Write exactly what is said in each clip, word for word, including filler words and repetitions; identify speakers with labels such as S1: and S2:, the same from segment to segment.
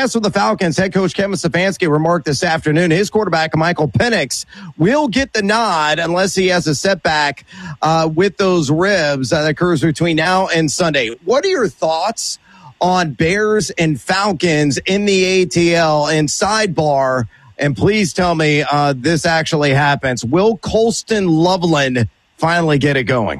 S1: success with the Falcons, head coach Kevin Stefanski remarked this afternoon his quarterback, Michael Penix, will get the nod unless he has a setback uh, with those ribs that occurs between now and Sunday. What are your thoughts on Bears and Falcons in the A T L? And sidebar, and please tell me uh, this actually happens, will Colston Loveland finally get it going?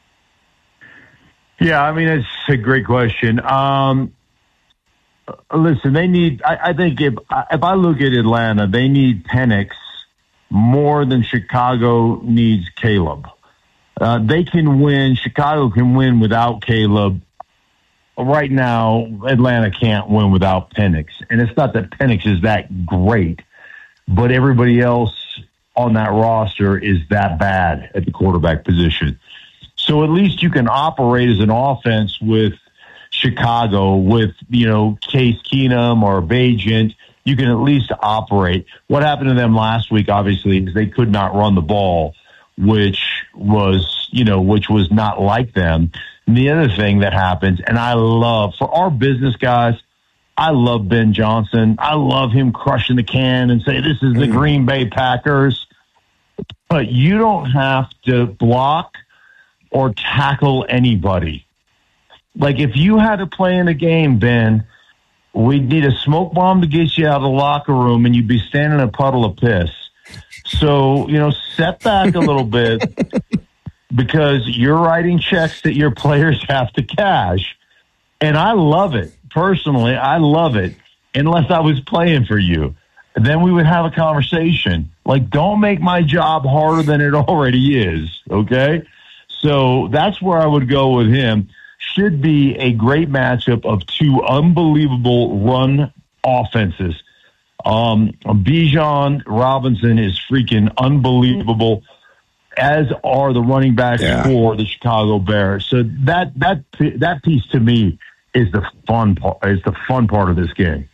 S2: Yeah, I mean, it's a great question. Um, listen, they need, I, I think if, if I look at Atlanta, they need Penix more than Chicago needs Caleb. Uh, they can win, Chicago can win without Caleb. Right now, Atlanta can't win without Penix. And it's not that Penix is that great, but everybody else on that roster is that bad at the quarterback position. So at least you can operate as an offense with Chicago, with, you know, Case Keenum or Bagent. You can at least operate. What happened to them last week, obviously, is they could not run the ball, which was, you know, which was not like them. And the other thing that happens, and I love, for our business guys, I love Ben Johnson. I love him crushing the can and say, this is the Green Bay Packers. But you don't have to block or tackle anybody. Like, if you had to play in a game, Ben, we'd need a smoke bomb to get you out of the locker room and you'd be standing in a puddle of piss. So, you know, set back a little bit because you're writing checks that your players have to cash. And I love it. Personally, I love it, unless I was playing for you. Then we would have a conversation. Like, don't make my job harder than it already is, okay? So that's where I would go with him. Should be a great matchup of two unbelievable run offenses. Um, Bijan Robinson is freaking unbelievable, as are the running backs yeah. for the Chicago Bears. So that that that piece to me is the fun part. Is the fun part of this game.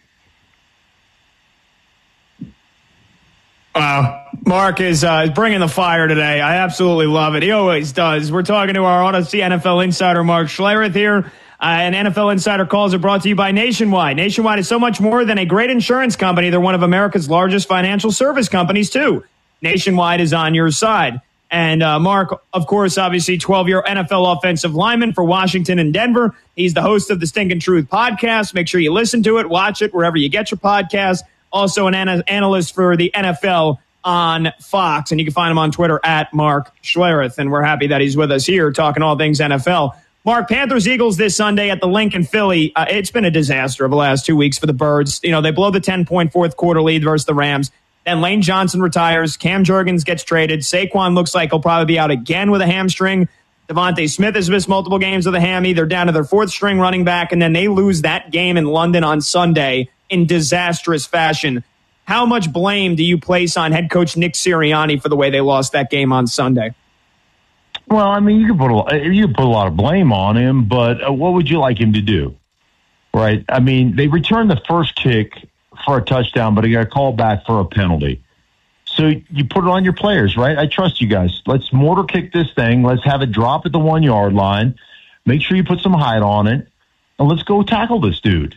S3: Wow. Mark is uh, bringing the fire today. I absolutely love it. He always does. We're talking to our Odyssey N F L insider, Mark Schlereth here. Uh, and N F L Insider Calls are brought to you by Nationwide. Nationwide is so much more than a great insurance company. They're one of America's largest financial service companies, too. Nationwide is on your side. And uh, Mark, of course, obviously twelve-year N F L offensive lineman for Washington and Denver. He's the host of the Stinkin' Truth podcast. Make sure you listen to it, watch it wherever you get your podcast. Also an ana- analyst for the N F L on Fox. And you can find him on Twitter at Mark Schlereth. And we're happy that he's with us here talking all things N F L. Mark, Panthers-Eagles this Sunday at the Link in Philly. Uh, it's been a disaster over the last two weeks for the Birds. You know, they blow the ten-point fourth quarter lead versus the Rams. Then Lane Johnson retires. Cam Jurgens gets traded. Saquon looks like he'll probably be out again with a hamstring. Devontae Smith has missed multiple games with a hammy. They're down to their fourth string running back, and then they lose that game in London on Sunday in disastrous fashion. How much blame do you place on head coach Nick Sirianni for the way they lost that game on Sunday?
S2: Well, I mean, you can put a, you can put a lot of blame on him, but uh, what would you like him to do? Right? I mean, they returned the first kick for a touchdown, but he got called back for a penalty. So you put it on your players, right? I trust you guys. Let's mortar kick this thing. Let's have it drop at the one-yard line. Make sure you put some height on it, and let's go tackle this dude.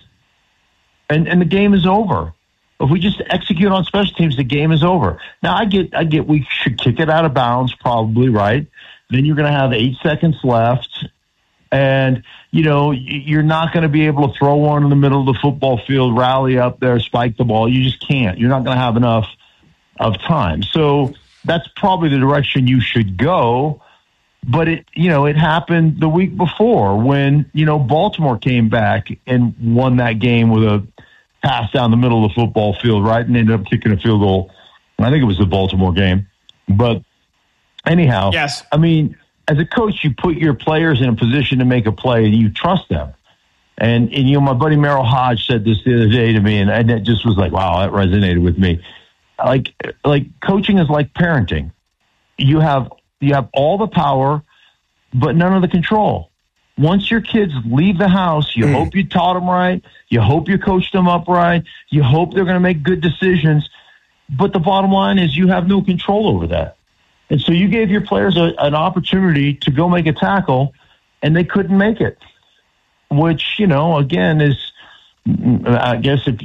S2: And and the game is over. If we just execute on special teams, the game is over. Now, I get I get we should kick it out of bounds probably, right? Then you're going to have eight seconds left, and, you know, you're not going to be able to throw one in the middle of the football field, rally up there, spike the ball. You just can't. You're not going to have enough of time. So that's probably the direction you should go. But, it, you know, it happened the week before when, you know, Baltimore came back and won that game with a pass down the middle of the football field, right, and ended up kicking a field goal. I think it was the Baltimore game. But anyhow,
S3: yes.
S2: I mean, as a coach, you put your players in a position to make a play, and you trust them. And, and you know, my buddy Merrill Hodge said this the other day to me, and, and it just was like, wow, that resonated with me. Like, like coaching is like parenting. You have you have all the power, but none of the control. Once your kids leave the house, you mm. hope you taught them right. You hope you coached them up right. You hope they're going to make good decisions. But the bottom line is you have no control over that. And so you gave your players a, an opportunity to go make a tackle, and they couldn't make it, which, you know, again, is, I guess if